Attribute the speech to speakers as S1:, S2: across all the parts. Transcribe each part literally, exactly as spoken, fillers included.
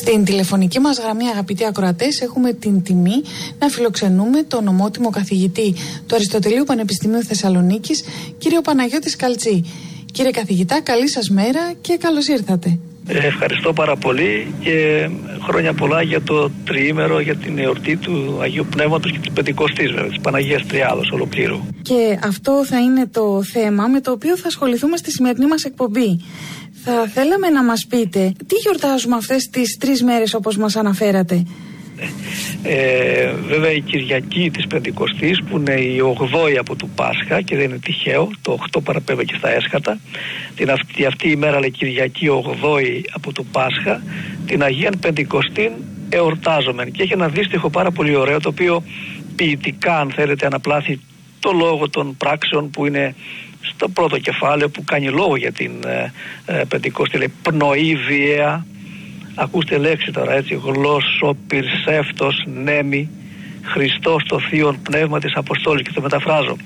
S1: Στην τηλεφωνική μας γραμμή, αγαπητοί ακροατές, έχουμε την τιμή να φιλοξενούμε τον ομότιμο καθηγητή του Αριστοτελείου Πανεπιστημίου Θεσσαλονίκης, κύριο Παναγιώτη Σκαλτσή. Κύριε καθηγητά, καλή σας μέρα και καλώς ήρθατε.
S2: Ευχαριστώ πάρα πολύ και χρόνια πολλά για το τριήμερο, για την εορτή του Αγίου Πνεύματος και της Πεντηκοστής, βέβαια, της Παναγίας Τριάδος ολοκλήρου.
S1: Και αυτό θα είναι το θέμα με το οποίο θα ασχοληθούμε στη σημερινή μας εκπομπή. Θα θέλαμε να μας πείτε τι γιορτάζουμε αυτές τις τρεις μέρες όπως μας αναφέρατε.
S2: Ε, βέβαια η Κυριακή της Πεντηκοστής, που είναι η ογδόη από του Πάσχα και δεν είναι τυχαίο, το οκτώ παραπέμπει και στα έσχατα. Την αυτή, αυτή η μέρα λέει Κυριακή ογδόη από του Πάσχα, την Αγίαν Πεντηκοστήν εορτάζομαι. Και έχει ένα δύστιχο πάρα πολύ ωραίο, το οποίο ποιητικά, αν θέλετε, αναπλάθει το λόγο των πράξεων που είναι στο πρώτο κεφάλαιο, που κάνει λόγο για την ε, ε, Πεντηκοστή. Λέει πνοή βιαία. Ακούστε λέξη τώρα, έτσι, γλώσσο, πυρσεύτος, νέμι, Χριστός το Θείον Πνεύμα της Αποστόλης, και το μεταφράζω.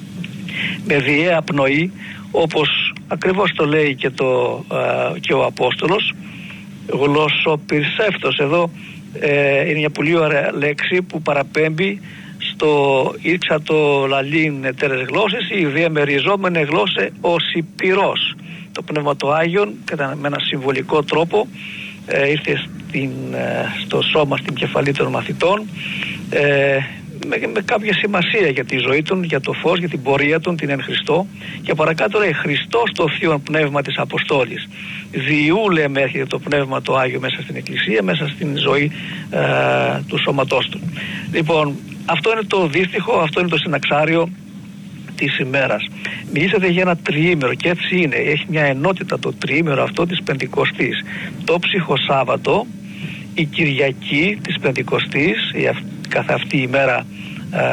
S2: Με βιαία πνοή, όπως ακριβώς το λέει και, το, ε, και ο Απόστολος, γλώσσο, πυρσεύτος. Εδώ ε, είναι μια πολύ ωραία λέξη που παραπέμπει στο ήρξατο λαλήν τέρες γλώσσες, η διαμεριζόμενη γλώσσε ως πυρός. Το Πνεύμα το Άγιον, με ένα συμβολικό τρόπο, Ε, ήρθε στην, ε, στο σώμα, στην κεφαλή των μαθητών, ε, με, με κάποια σημασία για τη ζωή των, για το φως, για την πορεία των, την εν Χριστώ. Και παρακάτω λέει Χριστός το Θείον Πνεύμα της Αποστόλης. Διού λέμε έρχεται το Πνεύμα το Άγιο μέσα στην Εκκλησία, μέσα στην ζωή ε, του σώματός του. Λοιπόν, αυτό είναι το δύστιχο, αυτό είναι το συναξάριο της ημέρας. Μιλήσατε για ένα τριήμερο και έτσι είναι. Έχει μια ενότητα το τριήμερο αυτό της Πεντηκοστής. Το ψυχοσάββατο, η Κυριακή της Πεντηκοστής, η αυ, καθ' αυτή η ημέρα α,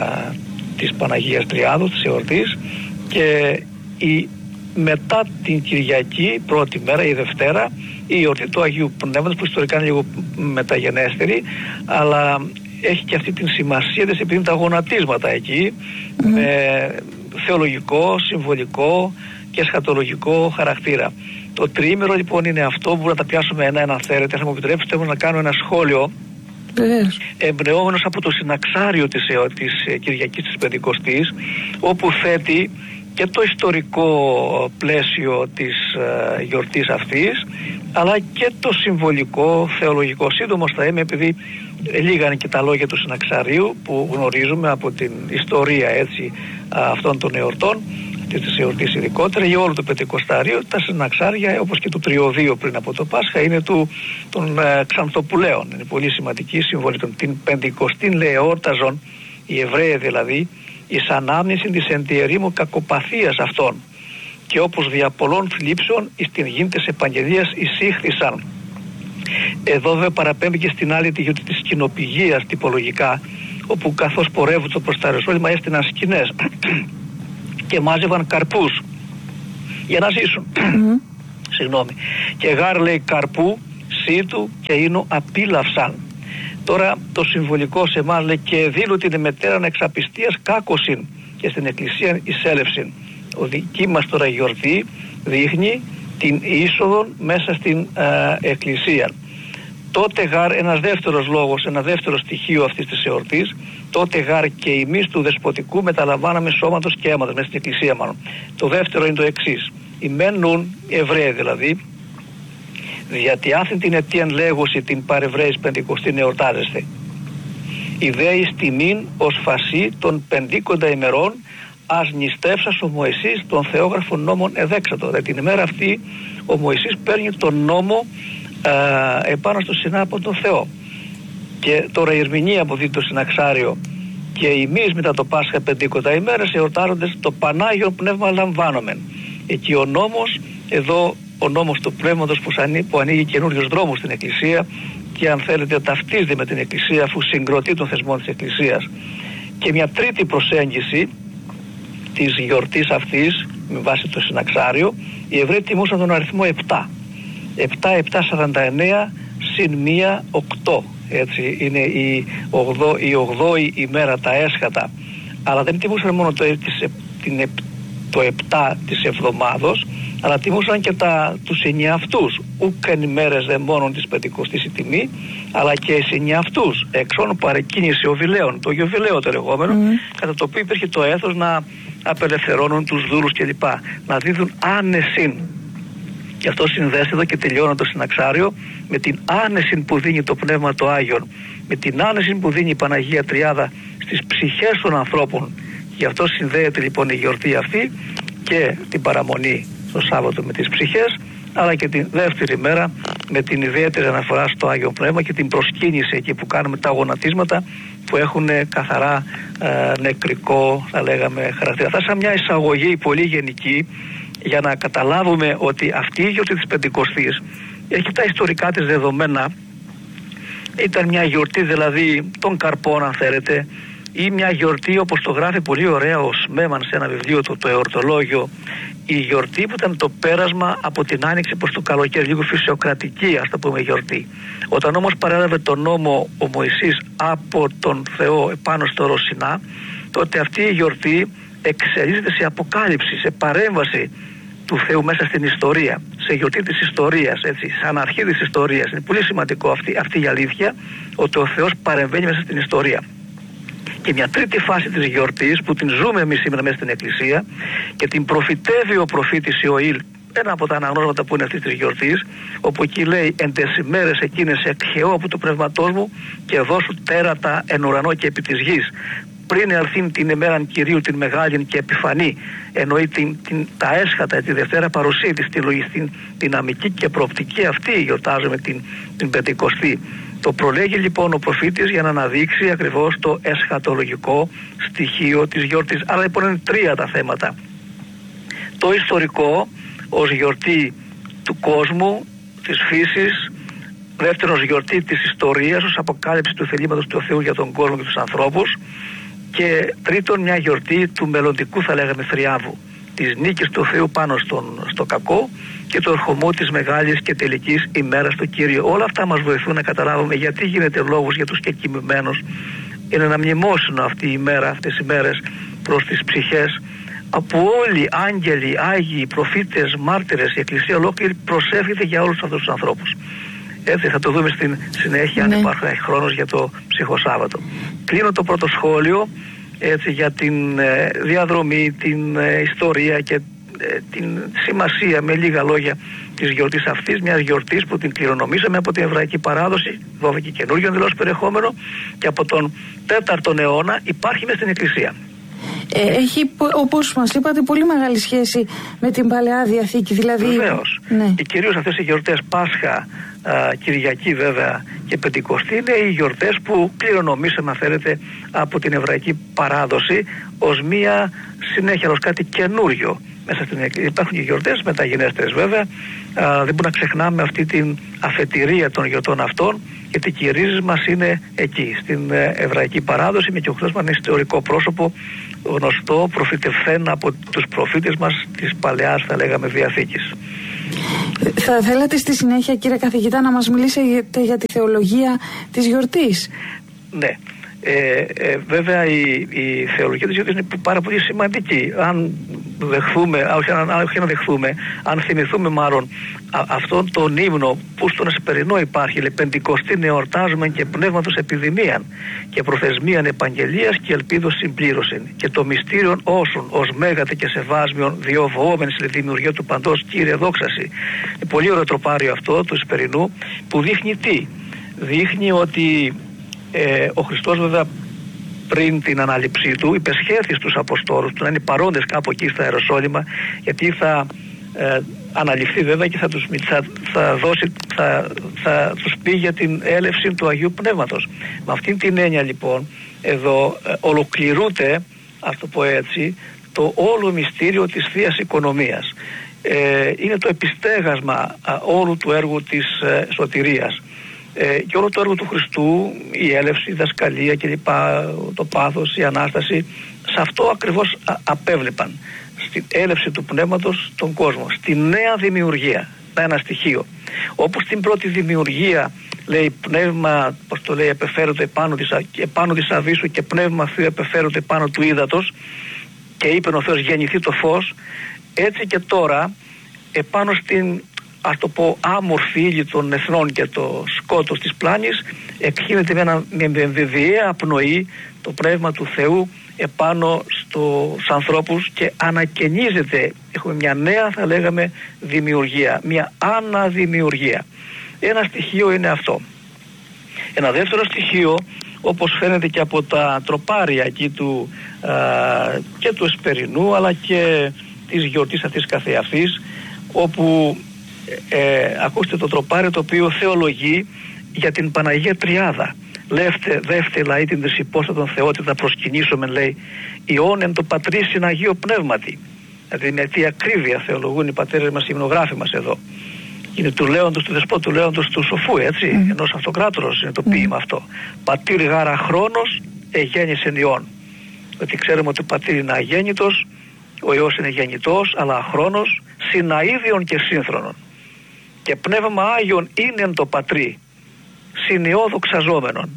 S2: της Παναγίας Τριάδος, της εορτής, και η, μετά την Κυριακή, πρώτη μέρα, η Δευτέρα, η εορτή του Αγίου Πνεύματος, που ιστορικά είναι λίγο μεταγενέστερη, αλλά έχει και αυτή την σημασία της, επειδή είναι τα γονατίσματα εκεί, mm. με θεολογικό, συμβολικό και εσχατολογικό χαρακτήρα. Το τριήμερο λοιπόν είναι αυτό που μπορούμε να τα πιάσουμε ένα-ένα, θέλετε. Θα μου επιτρέψετε όμως να κάνω ένα σχόλιο mm. εμπνεόμενος από το συναξάριο της, της Κυριακής της Πεντηκοστής, όπου θέτει και το ιστορικό πλαίσιο της uh, γιορτής αυτής, αλλά και το συμβολικό, θεολογικό. Σύντομος θα είμαι, επειδή λίγα είναι και τα λόγια του συναξαρίου που γνωρίζουμε από την ιστορία, έτσι, αυτών των εορτών, αυτής της εορτής ειδικότερα, για όλο το Πεντηκοστάριο. Τα συναξάρια, όπως και του Τριωδίου πριν από το Πάσχα, είναι του, των ε, Ξανθοπουλαίων. Είναι πολύ σημαντική συμβολή. Την Πεντηκοστήν λέει εόρταζον, οι Εβραίοι δηλαδή, εις ανάμνηση της εν τη ερήμου κακοπαθίας αυτών, και όπως δια πολλών θλίψεων εις την γη της επαγγελίας εισήχθησαν. Εδώ βέβαια παραπέμπει και στην άλλη τη γιορτή της κοινοπηγίας τυπολογικά, όπου καθώς πορεύουν το προς τα Ιεροσόλυμα έστειναν σκηνές και μάζευαν καρπούς για να ζήσουν. Mm-hmm. Συγγνώμη. Και γάρ λέει καρπού, σύτου και ίνο απίλαυσαν. Τώρα το συμβολικό σε εμάς λέει και δήλου την μετέραν εξαπιστίας κάκωσιν και στην εκκλησία εισέλευσιν. Ο δική μας τώρα γιορτή δείχνει την είσοδο μέσα στην ε, εκκλησία. Τότε γάρ, ένας δεύτερος λόγος, ένα δεύτερο στοιχείο αυτής της εορτής, τότε γάρ και εμείς του δεσποτικού μεταλαμβάναμε σώματος και αίματος μέσα στην εκκλησία μάλλον. Το δεύτερο είναι το εξής. Οι μένουν, οι Εβραίοι δηλαδή, διότι άθην την αιτίαν λέγωση την παρεβραίης Πεντηκοστήν εορτάζεστε. Η δέης τιμήν ως φασί των πεντήκοντα ημερών ας νηστεύσας ο Μωυσής των θεόγραφων νόμων εδέξατο. Δηλαδή την ημέρα αυτή ο Μωυσής παίρνει τον νόμο ε, επάνω στο Σινά από τον Θεό. Και τώρα η ερμηνεία που δει το συναξάριο, και εμείς μετά το Πάσχα πεντήκοντα ημέρες εορτάζονται το Πανάγιο Πνεύμα λαμβάνομεν. Εκεί ο νόμος, εδώ ο νόμος του Πνεύματος που, ανοίγει, που ανοίγει καινούριους δρόμους στην Εκκλησία, και αν θέλετε ταυτίζεται με την Εκκλησία αφού συγκροτεί τον θεσμό της Εκκλησίας. Και μια τρίτη προσέγγιση της γιορτής αυτής, με βάση το συναξάριο, οι Εβραίοι τιμούσαν τον αριθμό επτά. επτά, επτά, σαράντα εννέα συν μία, οκτώ. Έτσι είναι η, ογδό, η ογδόη ημέρα, τα έσχατα. Αλλά δεν τιμούσαν μόνο το, την, το επτά της εβδομάδος, αλλά τιμούσαν και τα, τους ενιαυτούς. Ούκεν ημέρες δε μόνον της Πεντηκοστής η τιμή, αλλά και οι ενιαυτούς, εξών παρεκκίνηση οβιλέων, το γιοβιλέο το λεγόμενο, mm. κατά το οποίο υπήρχε το έθος να απελευθερώνουν τους δούλους κλπ. Να δίδουν άνεσιν. Γι' αυτό συνδέεται εδώ και τελειώνω το συναξάριο με την άνεση που δίνει το Πνεύμα το Άγιον, με την άνεση που δίνει η Παναγία Τριάδα στις ψυχές των ανθρώπων. Γι' αυτό συνδέεται λοιπόν η γιορτή αυτή και την παραμονή το Σάββατο με τις ψυχές, αλλά και την δεύτερη μέρα με την ιδιαίτερη αναφορά στο Άγιο Πνεύμα και την προσκύνηση εκεί που κάνουμε τα γονατίσματα που έχουν καθαρά ε, νεκρικό, θα λέγαμε, χαρακτήρα. Θα σαν μια εισαγωγή πολύ γενική για να καταλάβουμε ότι αυτή η γιορτή της Πεντηκοστής έχει τα ιστορικά της δεδομένα. Ήταν μια γιορτή δηλαδή των καρπών, αν θέλετε, ή μια γιορτή, όπως το γράφει πολύ ωραία ο Σμέμαν σε ένα βιβλίο του, το Εορτολόγιο, η γιορτή που ήταν το πέρασμα από την άνοιξη προς το καλοκαίρι, λίγο φυσιοκρατική, ας το πούμε, γιορτή. Όταν όμως παρέλαβε τον νόμο ο Μωυσής από τον Θεό επάνω στο όρος Σινά, τότε αυτή η γιορτή εξελίσσεται σε αποκάλυψη, σε παρέμβαση του Θεού μέσα στην ιστορία, σε γιορτή της ιστορίας, έτσι, σαν αρχή της ιστορίας. Είναι πολύ σημαντικό αυτή, αυτή η αλήθεια, ότι ο Θεός παρεμβαίνει μέσα στην ιστορία. Και μια τρίτη φάση της γιορτής που την ζούμε εμείς σήμερα μέσα στην Εκκλησία και την προφητεύει ο προφήτης Ιωήλ, ένα από τα αναγνώσματα που είναι αυτής της γιορτής, όπου εκεί λέει «Εν τες ημέρες εκείνες εκχαιώ από του πνευματός μου και δώσου τέρατα εν ουρανό και επί της γης». Πριν έρθει την ημέραν Κυρίου την μεγάλη και επιφανή, εννοεί την, την, τα έσχατα, τη Δευτέρα παρουσία της, τη λογιστή, δυναμική και προοπτική αυτή γιορτάζουμε την, την Πεντηκοστή. Το προλέγει λοιπόν ο προφήτης για να αναδείξει ακριβώς το εσχατολογικό στοιχείο της γιορτής. Άρα λοιπόν είναι τρία τα θέματα. Το ιστορικό ως γιορτή του κόσμου, της φύσης. Δεύτερος, γιορτή της ιστορίας ως αποκάλυψη του θελήματος του Θεού για τον κόσμο και τους ανθρώπους. Και τρίτον, μια γιορτή του μελλοντικού, θα λέγαμε, θριάβου, της νίκης του Θεού πάνω στον, στο κακό και του ερχομού της μεγάλης και τελικής ημέρας του Κύριου. Όλα αυτά μας βοηθούν να καταλάβουμε γιατί γίνεται λόγος για τους κεκοιμημένους. Είναι ένα μνημόσυνο αυτή η ημέρα, αυτές οι μέρες προς τις ψυχές, από όλοι άγγελοι, άγιοι, προφήτες, μάρτυρες, η Εκκλησία ολόκληρη προσεύχεται για όλους αυτούς τους ανθρώπους. Έτσι θα το δούμε στην συνέχεια, ναι, αν υπάρχει χρόνος για το ψυχοσάββατο. Κλείνω το πρώτο σχόλιο, έτσι, για την ε, διαδρομή, την ε, ιστορία και ε, την σημασία, με λίγα λόγια, της γιορτής αυτής, μιας γιορτής που την κληρονομήσαμε από την εβραϊκή παράδοση, δόθηκε καινούργιο εντελώς περιεχόμενο και από τον τέταρτο αιώνα υπάρχει μες στην Εκκλησία.
S1: Ε, έχει, όπως μας είπατε, πολύ μεγάλη σχέση με την Παλαιά Διαθήκη, δηλαδή.
S2: Βεβαίως.
S1: Ναι.
S2: Κυρίως αυτές οι γιορτές, Πάσχα, α, Κυριακή βέβαια και Πεντηκοστή, είναι οι γιορτές που κληρονομήσαμε, αν θέλετε, από την εβραϊκή παράδοση ως μία συνέχεια, ως κάτι καινούριο μέσα στην Εκκλησία. Υπάρχουν και γιορτές μεταγενέστερες βέβαια. Α, δεν μπορούμε να ξεχνάμε αυτή την αφετηρία των γιορτών αυτών, γιατί και οι ρίζες μας είναι εκεί, στην εβραϊκή παράδοση, με και ο Χριστός μας είναι ιστορικό πρόσωπο, γνωστό, προφητευθέν από τους προφήτες μας της Παλαιάς, θα λέγαμε, Διαθήκης.
S1: Θα θέλατε στη συνέχεια, κύριε καθηγητά, να μας μιλήσετε για τη θεολογία της γιορτής.
S2: Ναι. Ε, ε, βέβαια η, η θεολογία της γιορτής είναι πάρα πολύ σημαντική. Αν δεχθούμε, όχι, αν, όχι να δεχθούμε, αν θυμηθούμε μάλλον α, αυτόν τον ύμνο που στον Εσπερινό υπάρχει, λέει, Πεντηκοστήν εορτάζουμε και πνεύματος επιδημίαν και προθεσμίαν επαγγελίας και ελπίδος συμπλήρωσιν και το μυστήριον όσων ως μέγατε και σεβάσμιον διοβοόμενη στη δημιουργία του παντός Κύριε δόξαση. Είναι πολύ ωραίο τροπάριο αυτό του Εσπερινού που δείχνει τι? Δείχνει ότι Ε, ο Χριστός βέβαια πριν την ανάληψή του υπεσχέθη στους Αποστόλους του να είναι παρόντες κάπου εκεί στα Ιεροσόλυμα, γιατί θα ε, αναλυφθεί βέβαια και θα τους, θα, θα, δώσει, θα, θα τους πει για την έλευση του Αγίου Πνεύματος. Με αυτήν την έννοια λοιπόν εδώ ε, ολοκληρούται, ας το πω έτσι, το όλο μυστήριο της Θείας Οικονομίας. Ε, είναι το επιστέγασμα α, όλου του έργου της ε, σωτηρίας. Ε, και όλο το έργο του Χριστού, η έλευση, η δασκαλία κλπ, το πάθος, η Ανάσταση, σε αυτό ακριβώς α, απέβλεπαν. Στην έλευση του Πνεύματος τον κόσμο, στη νέα δημιουργία, ένα στοιχείο. Όπως στην πρώτη δημιουργία, λέει, πνεύμα, πώς το λέει, επεφέρονται επάνω της, επάνω της αβύσσου και πνεύμα Θεού επεφέρονται επάνω του ύδατος, και είπε ο Θεός γεννηθεί το φως, έτσι και τώρα επάνω στην, ας το πω, άμορφη ύλη των εθνών και το σκότος της πλάνης εκχύνεται με, ένα, με βεβαιαία πνοή το Πνεύμα του Θεού επάνω στους ανθρώπους και ανακαινίζεται. Έχουμε μια νέα, θα λέγαμε, δημιουργία, μια αναδημιουργία. Ένα στοιχείο είναι αυτό. Ένα δεύτερο στοιχείο, όπως φαίνεται και από τα τροπάρια εκεί του, α, και του Εσπερινού αλλά και της γιορτής αυτής καθεαυτής, όπου ε, ακούστε το τροπάριο το οποίο θεολογεί για την Παναγία Τριάδα. Λεύτε, δεύτε λαή την τρισυπόστατον Θεότητα προσκυνήσουμε, λέει, ιών εν το πατρί συν Αγίο Πνεύματι. Δηλαδή με τι ακρίβεια θεολογούν οι πατέρες μας, οι υμνογράφοι μας εδώ. Είναι του λέοντος, του δεσπότου, του λέοντος του σοφού, έτσι, mm. ενός αυτοκράτορος είναι το ποίημα mm. αυτό. Πατήρ γάρα χρόνος εγέννησεν ιών. Ότι ξέρουμε ότι ο πατήρ είναι αγέννητος, ο Υιός είναι γεννητός, αλλά αχρόνος, συναΐδιον και σύνθρονον. Και πνεύμα Άγιον είναι εν το πατρί, συνειώ δοξαζόμενον.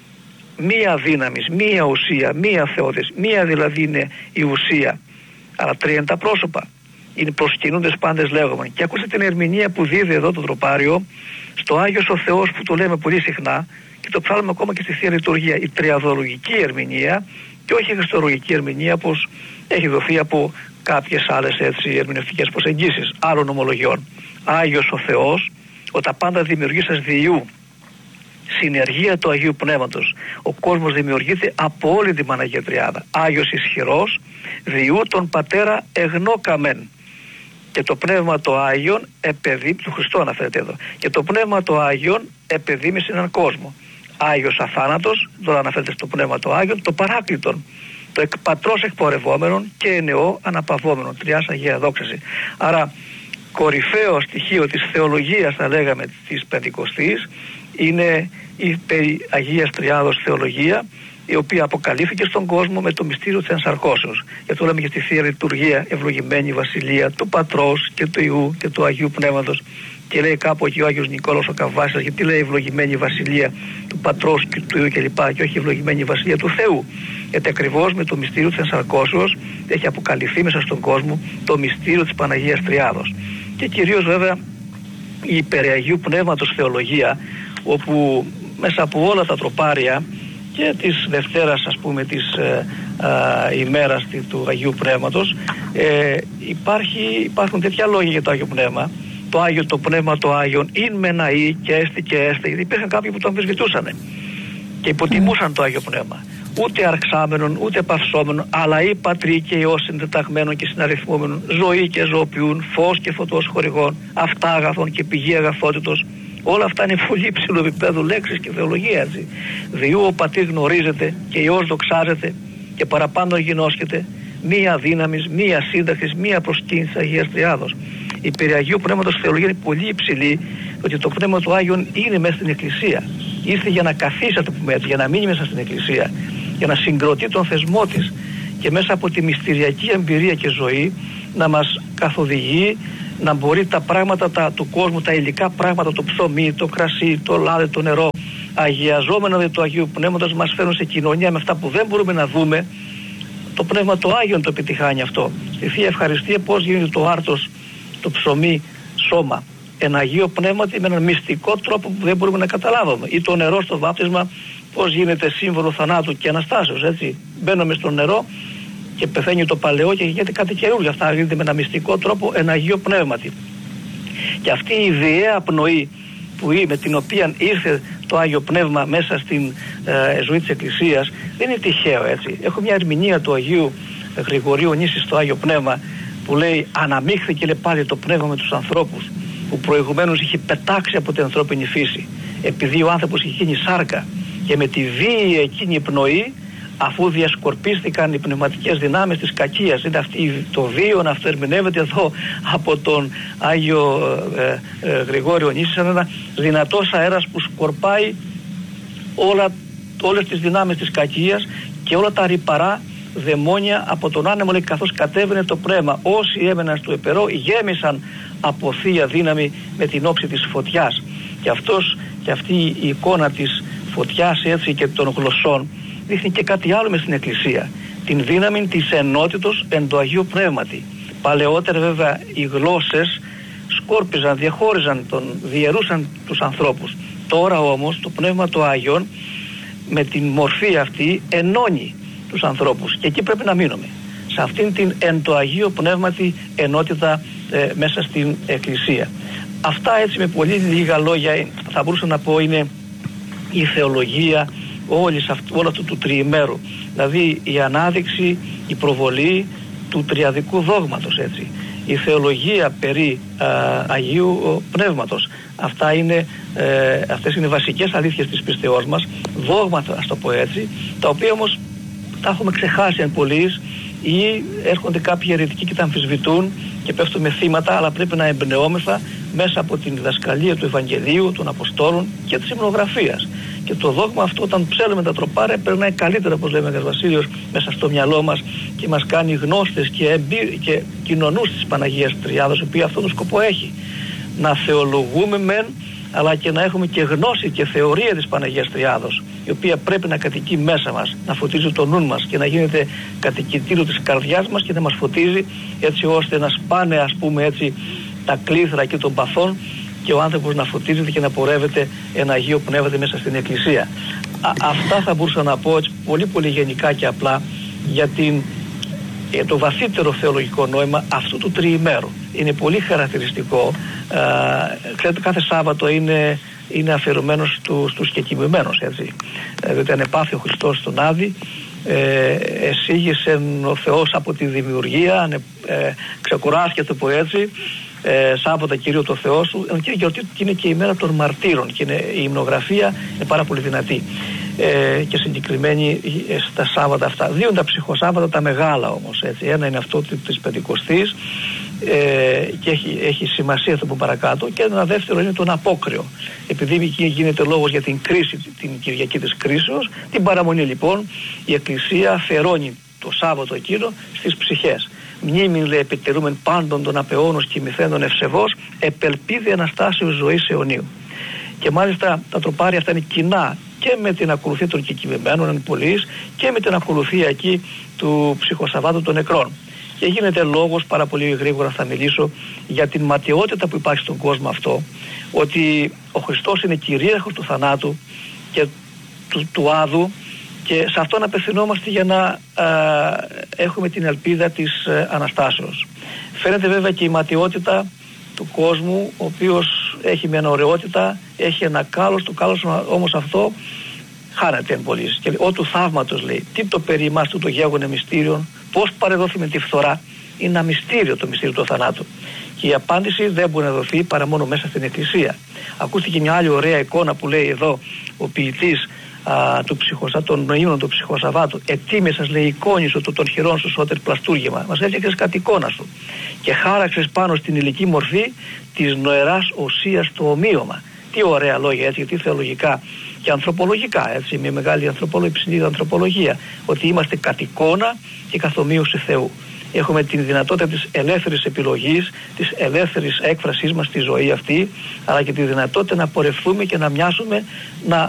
S2: Μία δύναμης, μία ουσία, μία θεότης, μία δηλαδή είναι η ουσία. Αλλά τρία είναι τα πρόσωπα. Είναι προσκυνούντες πάντες λέγομεν. Και ακούστε την ερμηνεία που δίδει εδώ το τροπάριο στο Άγιος ο Θεός, που το λέμε πολύ συχνά και το ψάλουμε ακόμα και στη Θεία Λειτουργία. Η τριαδολογική ερμηνεία και όχι η χριστολογική ερμηνεία, πως έχει δοθεί από κάποιες άλλες έτσι ερμηνευτικές προσεγγίσεις άλλων ομολογιών. Άγιος ο Θεός, ο τα πάντα δημιουργήσας διού, συνεργία του Αγίου Πνεύματος. Ο κόσμος δημιουργείται από όλη την Παναγία Τριάδα. Άγιος ισχυρός, διού τον Πατέρα εγνώκαμεν. Και το Πνεύμα το Άγιον επεδίμησε, του Χριστού αναφέρεται εδώ, και το Πνεύμα το Άγιον επεδίμησε έναν κόσμο. Άγιος αθάνατος, τώρα αναφέρεται στο Πνεύμα το Άγιον, το Παράκλητον, το εκ πατρός εκπορευόμενον και ενεώ αναπαυόμενον. Τριάς Αγία δόξαση. Άρα κορυφαίο στοιχείο της θεολογίας, θα λέγαμε, της Πεντηκοστής είναι η περί Αγίας Τριάδος θεολογία, η οποία αποκαλύφθηκε στον κόσμο με το μυστήριο της ενσαρκώσεως. Και το λέμε και στη Θεία Λειτουργία, ευλογημένη Βασιλεία του Πατρός και του Υιού και του Αγίου Πνεύματος. Και λέει κάπου εκεί ο Άγιος Νικόλαος ο Καβάσης, γιατί λέει ευλογημένη Βασιλεία του Πατρός και του Υιού κλπ. Και όχι ευλογημένη Βασιλεία του Θεού. Γιατί ακριβώς με το μυστήριο της ενσαρκώσεως έχει αποκαλυφθεί μέσα στον κόσμο το μυστήριο της Παναγίας Τριάδος. Και κυρίως βέβαια η περί Αγίου Πνεύματος θεολογία, όπου μέσα από όλα τα τροπάρια και της Δευτέρας, ας πούμε, της ε, ε, ημέρας του Αγίου Πνεύματος ε, υπάρχει, υπάρχουν τέτοια λόγια για το Άγιο Πνεύμα. Το Άγιο, το Πνεύμα το Άγιον ειν μεναή και έστι και έστι, γιατί υπήρχαν κάποιοι που το αμφισβητούσαν και υποτιμούσαν το Άγιο Πνεύμα. Ούτε αρξάμενον, ούτε παυσόμενον, αλλά ή πατρί και Υιός συντεταγμένον και συναριθμούμενον, ζωή και ζωοποιούν, φως και φωτός χορηγών, αυτάγαθον και πηγή αγαθότητος. Όλα αυτά είναι πολύ υψηλού επίπεδου λέξεις και θεολογία, έτσι. Διού ο πατήρ γνωρίζεται και Υιός δοξάζεται και παραπάνω γινώσκεται, μία δύναμης, μία σύνταξης, μία προσκύνηση Αγίας Τριάδος. Η περί Αγίου Πνεύματος θεολογία είναι πολύ υψηλή, ότι το Πνεύμα του Άγιον είναι μέσα στην Εκκλησία. Ήρθε για να καθίσει, να το πούμε έτσι, για να μείνει μέσα στην Εκκλησία, για να συγκροτεί τον θεσμό της και μέσα από τη μυστηριακή εμπειρία και ζωή να μας καθοδηγεί, να μπορεί τα πράγματα τα, του κόσμου, τα υλικά πράγματα, το ψωμί, το κρασί, το λάδι, το νερό, αγιαζόμενα δε του Αγίου Πνεύματος, μας φέρουν σε κοινωνία με αυτά που δεν μπορούμε να δούμε. Το Πνεύμα το Άγιον το επιτυχάνει αυτό. Στη Θεία Ευχαριστία πώς γίνεται το άρτος, το ψωμί, σώμα. Ένα Αγίο Πνεύματι με έναν μυστικό τρόπο που δεν μπορούμε να καταλάβουμε. Ή το νερό στο βάπτισμα πώς γίνεται σύμβολο θανάτου και Αναστάσεως, έτσι. Μπαίνουμε στο νερό και πεθαίνει το παλαιό και γίνεται κάτι καινούργιο. Αυτά γίνεται με ένα μυστικό τρόπο, ένα Αγίο Πνεύματι. Και αυτή η ιδιαία πνοή που, με την οποία ήρθε το Άγιο Πνεύμα μέσα στην ε, ζωή της Εκκλησίας δεν είναι τυχαίο, έτσι. Έχω μια ερμηνεία του Αγίου Γρηγορίου Νήσι στο Άγιο Πνεύμα που λέει αναμίχθηκε λέει, πάλι το πνεύμα με τους ανθρώπους που προηγουμένως είχε πετάξει από την ανθρώπινη φύση, επειδή ο άνθρωπος είχε γίνει σάρκα, και με τη βίαιη εκείνη πνοή, αφού διασκορπίστηκαν οι πνευματικές δυνάμεις της κακίας, είναι αυτή, το βίον αυτό ερμηνεύεται εδώ από τον Άγιο ε, ε, Γρηγόριο Νήσι σαν ένα δυνατός αέρας που σκορπάει όλα, όλες τις δυνάμεις της κακίας και όλα τα ρυπαρά δαιμόνια από τον άνεμο, λέει, καθώς κατέβαινε το πνεύμα. Όσοι έμεναν στο επερό γέμισαν από θεία δύναμη με την όψη της φωτιάς. Και, αυτός, και αυτή η εικόνα της φωτιάς, έτσι, και των γλωσσών δείχνει και κάτι άλλο μες στην Εκκλησία. την δύναμη της ενότητος εν το Αγίου Πνεύματι. Παλαιότερα βέβαια οι γλώσσες σκόρπιζαν, διαχώριζαν, τον, διαιρούσαν τους ανθρώπους. Τώρα όμως το Πνεύμα του Άγιον με την μορφή αυτή ενώνει τους ανθρώπους και εκεί πρέπει να μείνουμε. Σε αυτήν την εν το Αγίο Πνεύματι ενότητα ε, μέσα στην Εκκλησία. Αυτά έτσι με πολύ λίγα λόγια θα μπορούσα να πω είναι η θεολογία όλης, όλο αυτού του τριημέρου. Δηλαδή η ανάδειξη, η προβολή του τριαδικού δόγματος, έτσι. Η θεολογία περί α, Αγίου Πνεύματος. Αυτά είναι, ε, αυτές είναι βασικές αλήθειες της πίστεώς μας, δόγματα, ας το πω έτσι, τα οποία όμως τα έχουμε ξεχάσει εν πολλοίς ή έρχονται κάποιοι αιρετικοί και τα αμφισβητούν και πέφτουμε θύματα, αλλά πρέπει να εμπνεόμεθα μέσα από την διδασκαλία του Ευαγγελίου, των Αποστόλων και της υμνογραφίας. Και το δόγμα αυτό, όταν ψέλνουμε τα τροπάρια, περνάει καλύτερα, όπως λέει ο Μέγας Βασίλειος, μέσα στο μυαλό μας και μας κάνει γνώστες και, εμπειρ... και κοινωνούς της Παναγίας Τριάδος, η οποία αυτόν τον σκοπό έχει. Να θεολογούμε μεν, αλλά και να έχουμε και γνώση και θεωρία της Παναγίας Τριάδος, η οποία πρέπει να κατοικεί μέσα μας, να φωτίζει το νου μας και να γίνεται κατοικητήριο της καρδιάς μας και να μας φωτίζει, έτσι ώστε να σπάνε, ας πούμε έτσι, τα κλήθρα και των παθών και ο άνθρωπος να φωτίζεται και να πορεύεται ένα Αγίο Πνεύμα μέσα στην Εκκλησία. Α, αυτά θα μπορούσα να πω έτσι, πολύ πολύ γενικά και απλά για την, ε, το βαθύτερο θεολογικό νόημα αυτού του τριημέρου. Είναι πολύ χαρακτηριστικό. Ε, ξέρετε, κάθε Σάββατο είναι, είναι αφιερωμένο στου, στους κεκοιμημένους, έτσι. Ε, διότι ανεπάθη ο Χριστός στον Άδη, ε, εσύγησε ο Θεός από τη δημιουργία, ανε, ε, ξεκουράστηκε, το πω έτσι, Ε, Σάββατα Κυρίου το Θεό σου, και η γιορτή του είναι και η μέρα των μαρτύρων και είναι, η υμνογραφία είναι πάρα πολύ δυνατή ε, και συγκεκριμένη ε, στα Σάββατα αυτά. Δύο είναι τα ψυχοσάββατα τα μεγάλα όμως, έτσι. Ένα είναι αυτό της Πεντηκοστής ε, και έχει, έχει σημασία αυτό που παρακάτω, και ένα δεύτερο είναι τον Απόκριο, επειδή εκεί γίνεται λόγος για την κρίση, την Κυριακή της κρίσεως. Την παραμονή λοιπόν η Εκκλησία αφιερώνει το Σάββατο εκείνο στις ψυχές. Μνήμην, λέει, επιτερούμεν πάντων των απεώνος και μυθέντων ευσεβώς, επελπίδη Αναστάσεως ζωής αιωνίου. Και μάλιστα τα τροπάρια αυτά είναι κοινά και με την ακολουθία των κεκοιμημένων εν πολλοίς και με την ακολουθία εκεί του ψυχοσαββάτου των νεκρών. Και γίνεται λόγος, πάρα πολύ γρήγορα θα μιλήσω, για την ματαιότητα που υπάρχει στον κόσμο αυτό, ότι ο Χριστός είναι κυρίαρχος του θανάτου και του, του άδου, και σε αυτόν απευθυνόμαστε για να α, έχουμε την ελπίδα της α, Αναστάσεως. Φαίνεται βέβαια και η ματαιότητα του κόσμου, ο οποίος έχει μια ωραιότητα, έχει ένα κάλος, το κάλος όμως αυτό χάνεται εν πολλοίς. Και ο του θαύματος, λέει, τι το περί εμάς του το γέγονε μυστήριον, πώς παρεδόθημε τη φθορά, είναι ένα μυστήριο το μυστήριο του θανάτου. Και η απάντηση δεν μπορεί να δοθεί παρά μόνο μέσα στην Εκκλησία. Ακούστηκε μια άλλη ωραία εικόνα που λέει εδώ ο ποιητής Α, του ψυχοσα, των νοήμων του ψυχοσαββάτου. Ετοίμησας, λέει, εικόνισο του των χειρών σου σώτερ πλαστούργημα. Μας έφτιαξες κατ' εικόνα σου και χάραξες πάνω στην υλική μορφή της νοεράς οσίας το ομοίωμα. Τι ωραία λόγια, έτσι, τι θεολογικά και ανθρωπολογικά, έτσι, μια μεγάλη ανθρωπολο, υψηλή ανθρωπολογία, ότι είμαστε κατ' εικόνα και καθ' ομοίωση Θεού. Έχουμε την δυνατότητα της ελεύθερης επιλογής, της ελεύθερης έκφρασής μας στη ζωή αυτή, αλλά και τη δυνατότητα να πορευθούμε και να μοιάσουμε, να